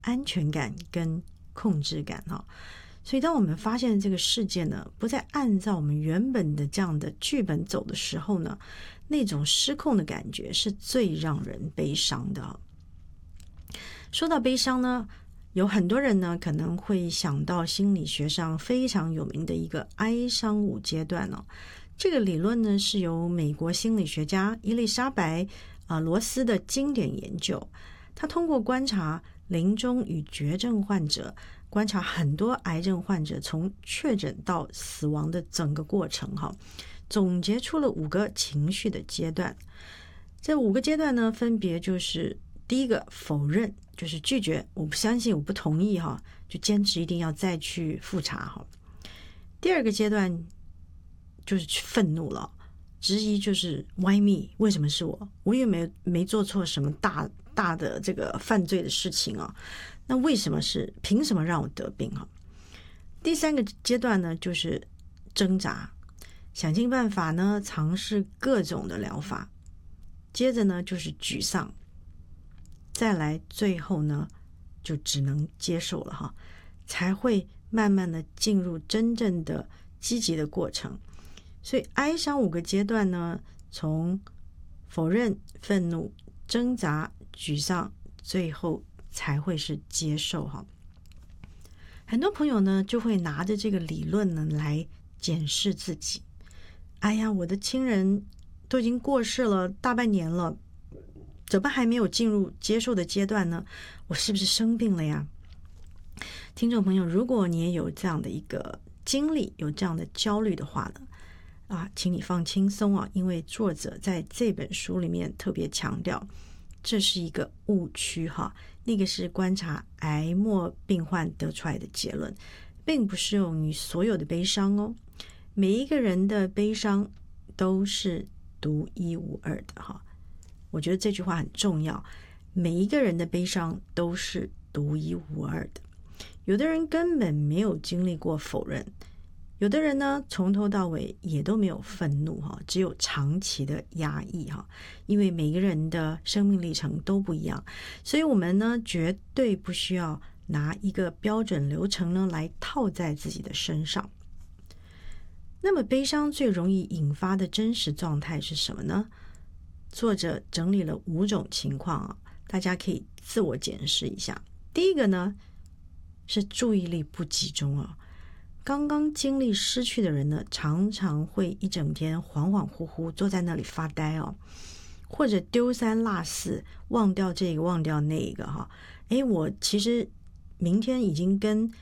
安全感跟控制感哈。所以当我们发现这个事件呢不再按照我们原本的这样的剧本走的时候呢，那种失控的感觉是最让人悲伤的。说到悲伤呢，有很多人呢可能会想到心理学上非常有名的一个哀伤5阶段哦。这个理论呢是由美国心理学家伊丽莎白罗斯的经典研究。他通过观察临终与绝症患者，观察很多癌症患者从确诊到死亡的整个过程哈，总结出了5个情绪的阶段。这5个阶段呢，分别就是第一个否认，就是拒绝，我不相信，我不同意哈，就坚持一定要再去复查哈。第二个阶段就是愤怒了，质疑就是 why me， 为什么是我？我也没做错什么大的这个犯罪的事情啊，那为什么是凭什么让我得病啊？第三个阶段呢，就是挣扎，想尽办法呢，尝试各种的疗法。接着呢，就是沮丧，再来最后呢，就只能接受了哈，才会慢慢的进入真正的积极的过程。所以哀伤5个阶段呢，从否认、愤怒、挣扎、沮丧，最后才会是接受哈。很多朋友呢就会拿着这个理论呢来检视自己。哎呀，我的亲人都已经过世了大半年了，怎么还没有进入接受的阶段呢？我是不是生病了呀？听众朋友，如果你也有这样的一个经历，有这样的焦虑的话呢，请你放轻松啊，因为作者在这本书里面特别强调，这是一个误区哈，那个是观察癌末病患得出来的结论，并不适用于所有的悲伤哦。每一个人的悲伤都是独一无二的哈，我觉得这句话很重要，每一个人的悲伤都是独一无二的。有的人根本没有经历过否认，有的人呢从头到尾也都没有愤怒哈，只有长期的压抑哈。因为每个人的生命历程都不一样，所以我们呢绝对不需要拿一个标准流程呢来套在自己的身上。那么悲伤最容易引发的真实状态是什么呢？作者整理了5种情况啊，大家可以自我检视一下。第一个呢是注意力不集中啊。刚刚经历失去的人呢，常常会一整天恍恍惚惚坐在那里发呆哦，或者丢三落四，忘掉这个忘掉那个哈。我其实明天已经跟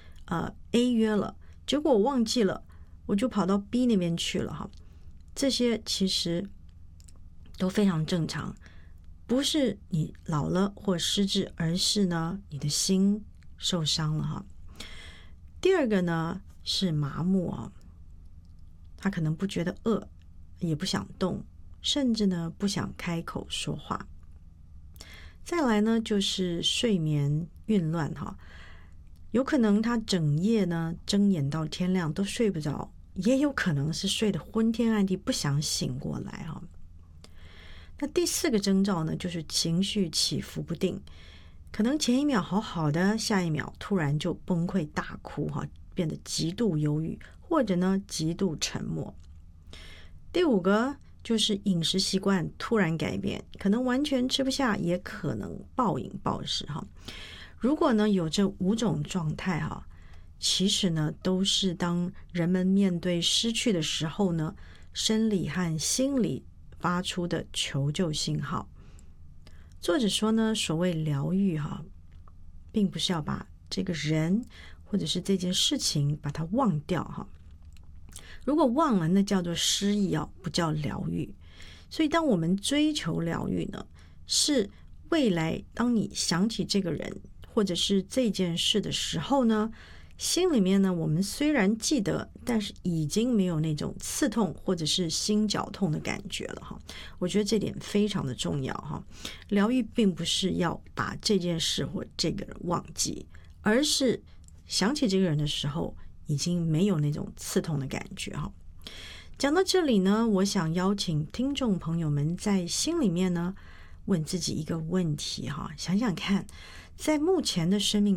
A 约了，结果我忘记了，我就跑到 B 那边去了哈。这些其实都非常正常，不是你老了或失智，而是呢你的心受伤了哈。第二个呢是麻木啊，他可能不觉得饿，也不想动，甚至呢不想开口说话。再来呢就是睡眠紊乱哈，有可能他整夜呢睁眼到天亮都睡不着，也有可能是睡得昏天暗地不想醒过来哈。那第4个征兆呢就是情绪起伏不定，可能前一秒好好的，下一秒突然就崩溃大哭哈，变得极度忧郁，或者呢极度沉默。第5个就是饮食习惯突然改变，可能完全吃不下，也可能暴饮暴食哈。如果呢有这5种状态哈，其实呢都是当人们面对失去的时候呢，生理和心理发出的求救信号。作者说呢，所谓疗愈哈，并不是要把这个人或者是这件事情把它忘掉哈。如果忘了，那叫做失忆哦，不叫疗愈。所以当我们追求疗愈呢，是未来当你想起这个人或者是这件事的时候呢，心里面呢我们虽然记得，但是已经没有那种刺痛或者是心绞痛的感觉了哈。我觉得这点非常的重要哈。疗愈并不是要把这件事或这个人忘记，而是想起这个人的时候已经没有那种刺痛的感觉哈。讲到这里呢，我想邀请听众朋友们在心里面呢问自己一个问题哈，想想看，在目前的生命